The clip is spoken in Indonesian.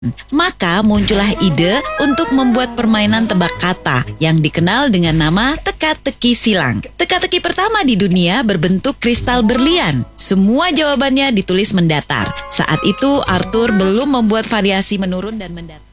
Maka muncullah ide untuk membuat permainan tebak kata yang dikenal dengan nama teka-teki silang. Teka-teki pertama di dunia berbentuk kristal berlian. Semua jawabannya ditulis mendatar. Saat itu Arthur belum membuat variasi menurun dan mendatar.